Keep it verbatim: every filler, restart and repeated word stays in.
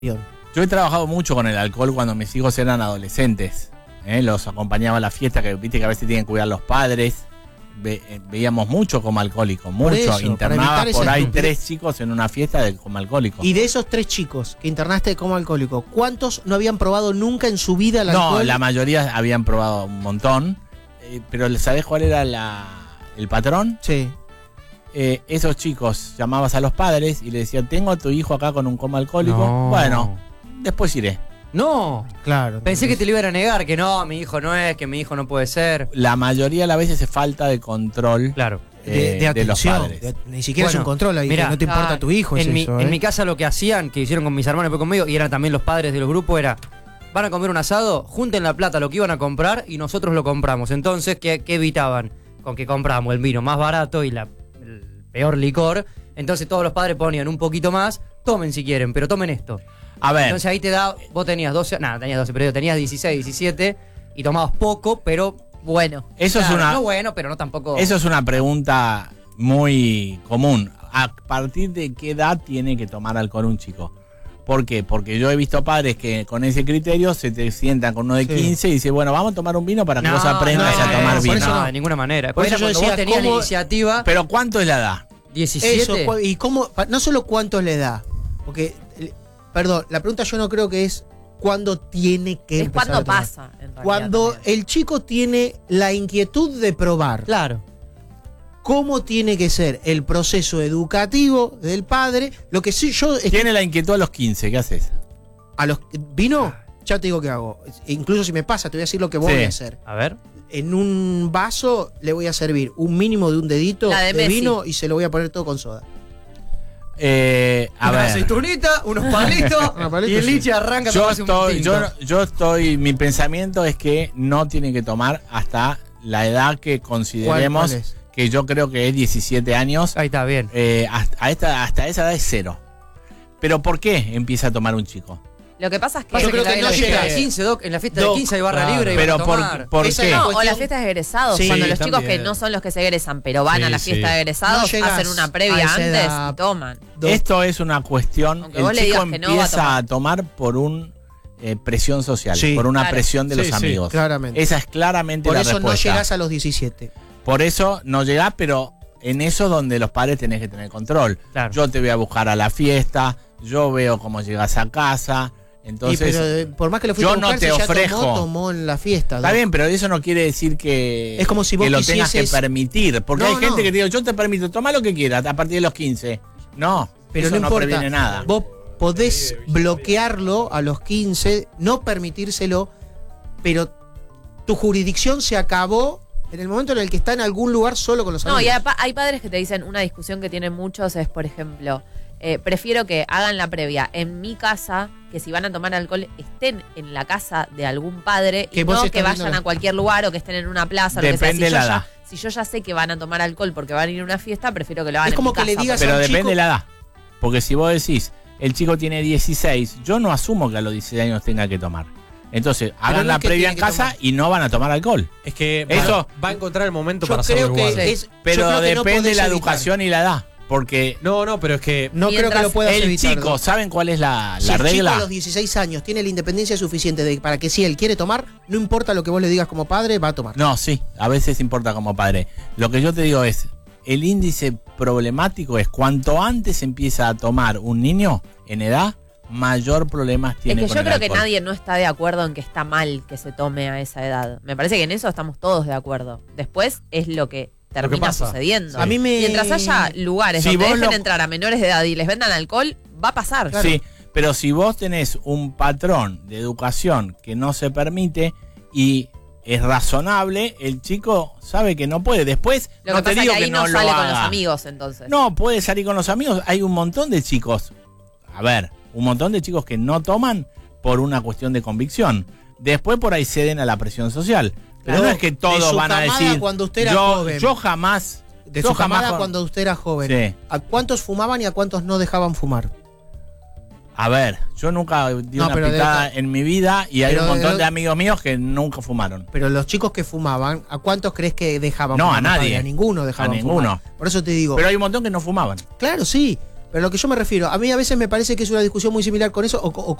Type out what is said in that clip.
Yo he trabajado mucho con el alcohol cuando mis hijos eran adolescentes. ¿eh? Los acompañaba a la fiesta, que viste que a veces tienen que cuidar los padres. Ve, eh, veíamos mucho como alcohólico, mucho. Eso, Internaba por ahí estupidez. tres chicos en una fiesta de como alcohólico. Y de esos tres chicos que internaste como alcohólico, ¿cuántos no habían probado nunca en su vida el alcohol? No, la mayoría habían probado un montón. Eh, pero ¿sabés cuál era la, el patrón? Sí. Eh, esos chicos llamabas a los padres y le decían, tengo a tu hijo acá con un coma alcohólico. No. Bueno, después iré. No. Claro. Pensé que te lo iban a negar, que no, mi hijo no es, que mi hijo no puede ser. La mayoría de las veces es falta de control. Claro. eh, de, de los atención. padres. De- ni siquiera Bueno, es un control ahí, mirá, que no te importa claro. tu hijo. Es En mi, eso, en ¿eh? mi casa lo que hacían, que hicieron con mis hermanos y después conmigo, y eran también los padres de los grupos, era, van a comer un asado, junten la plata, lo que iban a comprar, y nosotros lo compramos. Entonces, ¿qué, qué evitaban? Con que compramos el vino más barato y la, el peor licor. Entonces todos los padres ponían un poquito más, tomen si quieren, pero tomen esto. A ver, Entonces ahí te da, vos tenías doce, nada, tenías doce, pero yo tenías dieciséis, diecisiete, y tomabas poco, pero Bueno. eso claro, es una... no bueno, pero no tampoco. Eso es una pregunta muy común. ¿A partir de qué edad tiene que tomar alcohol un chico? ¿Por qué? Porque yo he visto padres que con ese criterio se te sientan con uno de Sí. quince y dicen, bueno, vamos a tomar un vino para que No, vos aprendas no, a tomar por vino. eso no, no. de ninguna manera. Por Era eso yo cuando decía, vos tenías la ¿cómo- iniciativa, Pero ¿cuánto es la edad? diecisiete. Eso, cu- y cómo, pa- no solo cuánto le da, porque, el- perdón, la pregunta yo no creo que es cuándo tiene que Es empezar cuando a tomar. pasa, en realidad. Cuando también. el chico tiene la inquietud de probar, Claro. cómo tiene que ser el proceso educativo del padre, lo que sí yo es- Tiene la inquietud a los quince, ¿qué haces? a los vino, ya te digo qué hago. Incluso si me pasa, te voy a decir lo que voy Sí. a hacer. A ver. En un vaso le voy a servir un mínimo de un dedito La de de, Messi. vino y se lo voy a poner todo con soda. Eh, a Una ver, aceitunita, unos palitos, Unos palitos, y el sí. liche arranca a yo tomarse un estoy, tinto. yo, yo estoy, mi pensamiento es que no tiene que tomar hasta la edad que consideremos, ¿Cuál- cuál es? que yo creo que es diecisiete años. Ahí está, bien. Eh, hasta, a esta, hasta esa edad es cero. ¿Pero por qué empieza a tomar un chico? Lo que pasa es que. Pasa Yo creo en la- que en no la fiesta llega. de quince, Doc, en la fiesta Doc, de quince hay barra claro. libre y Pero van a por, tomar. ¿por Esa qué? es la No, o las cuestión- fiestas de egresados. Sí, cuando los chicos también. que no son los que se egresan, pero van Sí, a la sí. fiesta de egresados, No llegas hacen una a previa esa antes edad. y toman. Dos. Esto es una cuestión. Aunque El vos le chico digas que no, va a empieza tomar. a tomar por un eh, presión social, Sí, por una claro. presión de Sí, los sí, amigos. claramente. Esa es claramente Por la eso no respuesta. llegas a los diecisiete. Por eso no llegás, pero en eso donde los padres tenés que tener control. Claro. Yo te voy a buscar a la fiesta, yo veo cómo llegas a casa. Entonces, Y pero, eh, por más que lo fuiste yo a buscar, no te si ya ofrezco. tomó, tomó en la fiesta. está ¿no? bien, pero eso no quiere decir que, Es como si vos que lo tengas que quisieses- permitir. Porque No, hay gente no. que te digo, yo te permito, toma lo que quieras a partir de los quince. No, Pero eso no no, importa. previene nada. Vos podés bloquearlo a los quince, no permitírselo, pero tu jurisdicción se acabó en el momento en el que está en algún lugar solo con los No, amigos. y hay, pa- hay padres que te dicen, una discusión que tienen muchos es, por ejemplo, eh, prefiero que hagan la previa en mi casa, que si van a tomar alcohol estén en la casa de algún padre Que y vos no estás que vayan viendo la- a cualquier lugar o que estén en una plaza. Lo que sea. Depende Si, yo la ya, edad. si yo ya sé que van a tomar alcohol porque van a ir a una fiesta, prefiero que lo hagan Es en como mi que le casa, digas por Pero a un depende chico- de la edad. Porque si vos decís, el chico tiene dieciséis, yo no asumo que a los dieciséis años tenga que tomar. Entonces, hagan no la es que previa en tiene que casa tomar. y no van a tomar alcohol. Es que Eso- va, va a encontrar el momento Yo para hacerlo creo que igual. es, yo Pero creo que no depende de podés la evitar. educación y la edad. Porque No, no, pero es que No creo que Mientras lo puedas el evitar. chico, ¿no? ¿saben cuál es la, Si la el chico regla? a los dieciséis años tiene la independencia suficiente de, para que si él quiere tomar, no importa lo que vos le digas como padre, va a tomar. No, sí, a veces importa como padre. Lo que yo te digo es, el índice problemático es cuanto antes empieza a tomar un niño en edad, mayor problemas Es tiene que con yo el creo que alcohol. nadie no está de acuerdo en que está mal que se tome a esa edad. Me parece que en eso estamos todos de acuerdo. Después es lo que termina pasa. sucediendo. A mí me- Mientras haya lugares Si donde vos dejen lo- entrar a menores de edad y les vendan alcohol, va a pasar. Claro. Sí, pero si vos tenés un patrón de educación que no se permite y es razonable, el chico sabe que no puede. Después, Lo no que te pasa digo es que ahí que no, no lo sale con los haga. amigos, entonces. No, puede salir con los amigos. Hay un montón de chicos, a ver, un montón de chicos que no toman por una cuestión de convicción. Después por ahí ceden a la presión social. Pero Claro, no es que de todos su van a camada decir, cuando usted era yo, joven. yo jamás... De yo su jamás camada con- cuando usted era joven. Sí. ¿A cuántos fumaban y a cuántos no dejaban fumar? A ver, yo nunca di No, una pero de- pitada en mi vida y hay pero un montón de- de amigos míos que nunca fumaron. Pero los chicos que fumaban, ¿a cuántos crees que dejaban No, fumar? a nadie. A ninguno dejaban A ninguno. fumar. Por eso te digo. Pero hay un montón que no fumaban. Claro, sí. Pero lo que yo me refiero, a mí a veces me parece que es una discusión muy similar con eso, o, o